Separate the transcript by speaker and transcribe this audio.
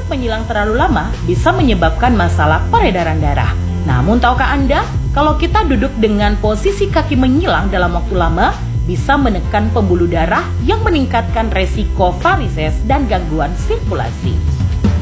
Speaker 1: menyilang terlalu lama bisa menyebabkan masalah peredaran darah. Namun tahukah Anda, kalau kita duduk dengan posisi kaki menyilang dalam waktu lama, bisa menekan pembuluh darah yang meningkatkan resiko varises dan gangguan sirkulasi.